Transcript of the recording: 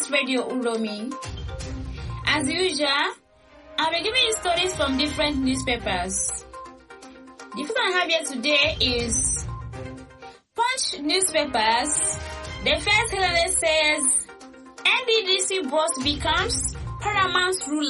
West Radio Uromi. As usual, I'll be giving you stories from different newspapers. The first one I have here today is Punch newspapers. The first headline says NDDC boss becomes paramount ruler.